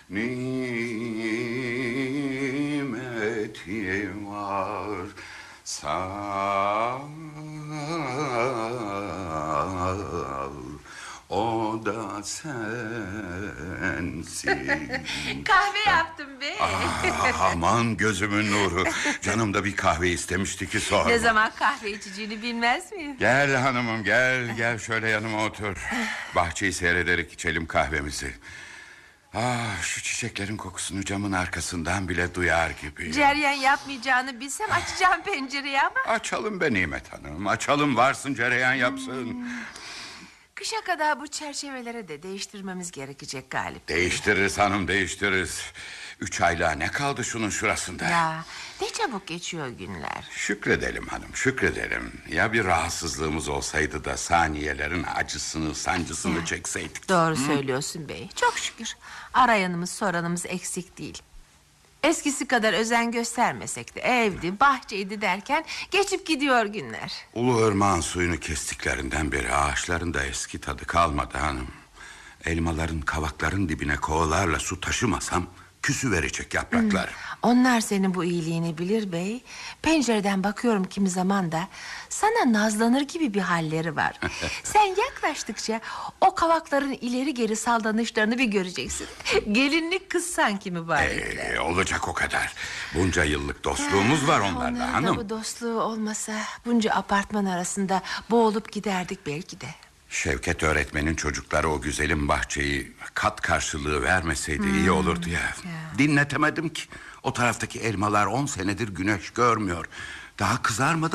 nimeti var. Sağ o da sensin. Kahve yaptım bey. Aman gözümün nuru. Canım da bir kahve istemişti ki sorma. Ne zaman kahve içeceğini bilmez miyim? Gel hanımım gel şöyle yanıma otur. Bahçeyi seyrederek içelim kahvemizi. Şu çiçeklerin kokusunu camın arkasından bile duyar gibi. Ceryan yapmayacağını bilsem açacağım pencereyi ama. Açalım be Nimet Hanım, açalım, varsın cereyan yapsın. Kışa kadar bu çerçevelere de değiştirmemiz gerekecek Galip. Değiştiririz hanım, değiştiririz. 3 aylığa ne kaldı şunun şurasında? Ya ne çabuk geçiyor günler. Şükredelim hanım, şükredelim. Ya bir rahatsızlığımız olsaydı da saniyelerin acısını, sancısını çekseydik. Doğru söylüyorsun bey. Çok şükür arayanımız soranımız eksik değil. Eskisi kadar özen göstermesek de evdi, bahçeydi derken geçip gidiyor günler. Ulu ırmağın suyunu kestiklerinden beri ağaçların da eski tadı kalmadı hanım. Elmaların, kavakların dibine kovalarla su taşımasam küsüverecek yapraklar. Onlar senin bu iyiliğini bilir bey. Pencereden bakıyorum kimi zaman da sana nazlanır gibi bir halleri var. Sen yaklaştıkça o kavakların ileri geri saldanışlarını bir göreceksin. Gelinlik kız sanki mübarekler. Olacak o kadar. Bunca yıllık dostluğumuz var onlarla Onların hanım. da bu dostluğu olmasa bunca apartman arasında boğulup giderdik belki de. Şevket öğretmenin çocukları o güzelim bahçeyi kat karşılığı vermeseydi iyi olurdu ya. Dinletemedim ki. O taraftaki elmalar 10 senedir güneş görmüyor. Daha kızarmadan